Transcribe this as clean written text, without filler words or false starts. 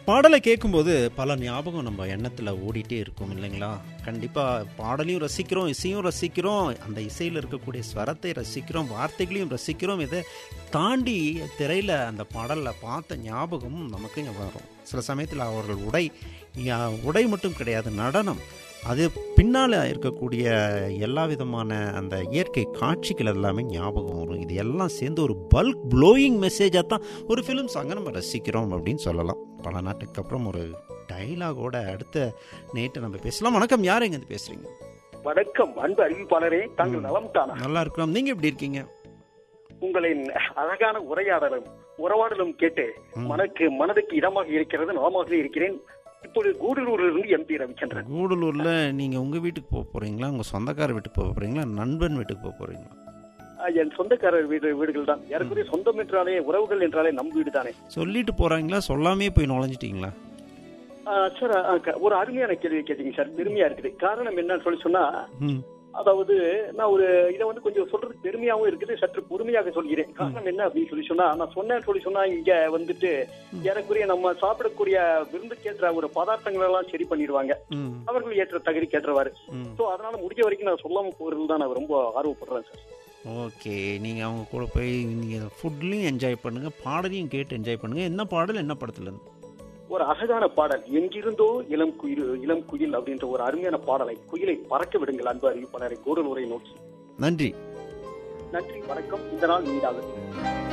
பாடலை கேட்கும்போது பல ஞாபகம் நம்ம எண்ணத்தில் ஓடிட்டே இருக்கும் இல்லைங்களா? கண்டிப்பாக பாடலையும் ரசிக்கிறோம், இசையும் ரசிக்கிறோம், அந்த இசையில் இருக்கக்கூடிய ஸ்வரத்தை ரசிக்கிறோம், வார்த்தைகளையும் ரசிக்கிறோம். இதை தாண்டி திரையில் அந்த பாடலில் பார்த்த ஞாபகமும் நமக்கு வரும். சில சமயத்தில் அவர்கள் உடை மட்டும் கிடையாது, நடனம், அது பின்னால் இருக்கக்கூடிய எல்லா விதமான அந்த இயற்கை காட்சிகள் எல்லாமே ஞாபகம் வரும். இது எல்லாம் சேர்ந்து ஒரு பல்க் ப்ளோயிங் மெசேஜாக தான் ஒரு ஃபிலிம் சாங்கை நம்ம ரசிக்கிறோம் அப்படின்னு சொல்லலாம். பல நாட்டுக்கு அப்புறம் ஒரு டைலாகோட அடுத்த நேற்று நம்ம பேசலாம். வணக்கம், யார் எங்கேருந்து பேசுறீங்க? வணக்கம் அன்பு அறிவிப்பாளரே, தாங்கள் நலம் தானா? நல்லா இருக்கிறோம், நீங்க எப்படி இருக்கீங்க? உங்களின் அழகான உரையாடலும் உறவாடலும் கேட்டு மனதுக்கு இதமாக இருக்கிறது, நலமாக இருக்கிறேன். இப்போது கூடலூரிலிருந்து எம்பி ரவிச்சந்திரன். கூடலூர்ல நீங்க உங்க வீட்டுக்கு போக போறீங்களா, உங்க சொந்தக்கார வீட்டுக்கு போக போறீங்களா, நண்பன் வீட்டுக்கு போக போறீங்களா? என் சொந்தக்காரர் வீடுகள் தான். யாருக்குரிய சொந்தம் என்றாலே, உறவுகள் என்றாலே நம் வீடு தானே. சொல்லிட்டு போறாங்களா, சொல்லாமே போய் நுழைஞ்சிட்டீங்களா? சார், ஒரு அருமையான கேள்வி கேட்டீங்க சார். பெருமையா இருக்குது. காரணம் என்னன்னு சொன்னா, அதாவது நான் இதை கொஞ்சம் சொல்றதுக்கு பெருமையாவும் இருக்குது, சற்று பொறுமையாக சொல்கிறேன். காரணம் என்ன அப்படின்னு சொன்னா, நான் சொன்னேன்னு சொன்னா இங்க ஏறக்குறைய நம்ம சாப்பிடக்கூடிய விருந்துக்கேற்ற ஒரு பதார்த்தங்கள் எல்லாம் சரி பண்ணிடுவாங்க, அவர்கள் ஏற்ற தகுதிக்கு ஏற்றவாறு. சோ அதனால முடிஞ்ச வரைக்கும் நான் சொல்லாம போறது தான் நான் ரொம்ப ஆர்வப்படுறேன் சார். ஓகே, நீங்க அவங்க கூட போய் நீங்க ஃபுட்லயும் என்ஜாய் பண்ணுங்க, பாடலையும் கேட்டு என்ஜாய் பண்ணுங்க. என்ன பாடல், என்ன படத்துல இருந்து? ஒரு அழகான பாடல், எங்கிருந்தோ இளம் குயில் அப்படின்ற ஒரு அருமையான பாடலை, குயிலை பறக்க விடுங்கள் அன்பு அறிவிப்பாளரை கூடலூரை நோக்கி. நன்றி. நன்றி, வணக்கம். இந்த நாள் மீதாகும்.